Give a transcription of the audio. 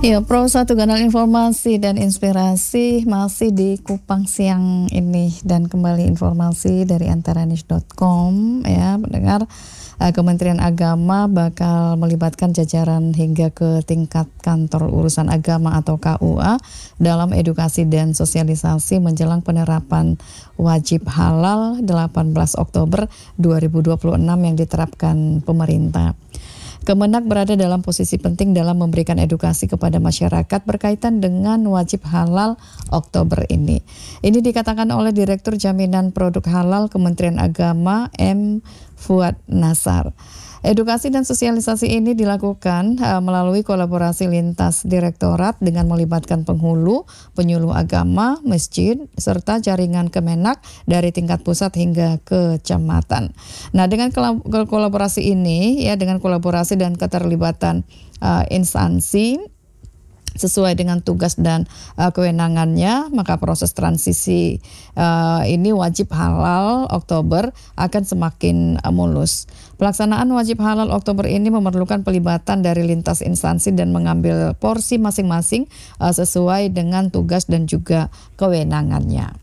Ya, Pro 1 kanal informasi dan inspirasi masih di Kupang siang ini, dan kembali informasi dari antaranews.com ya, mendengar Kementerian Agama bakal melibatkan jajaran hingga ke tingkat kantor urusan agama atau KUA dalam edukasi dan sosialisasi menjelang penerapan wajib halal 18 Oktober 2026 yang diterapkan pemerintah. Kemenak berada dalam posisi penting dalam memberikan edukasi kepada masyarakat berkaitan dengan wajib halal Oktober ini. Ini dikatakan oleh Direktur Jaminan Produk Halal Kementerian Agama M. Fuad Nasar. Edukasi dan sosialisasi ini dilakukan melalui kolaborasi lintas direktorat dengan melibatkan penghulu, penyuluh agama, masjid, serta jaringan Kemenak dari tingkat pusat hingga kecamatan. Nah, dengan kolaborasi ini, ya, dengan kolaborasi dan keterlibatan instansi sesuai dengan tugas dan kewenangannya, maka proses transisi ini wajib halal Oktober akan semakin mulus. Pelaksanaan wajib halal Oktober ini memerlukan pelibatan dari lintas instansi dan mengambil porsi masing-masing sesuai dengan tugas dan juga kewenangannya.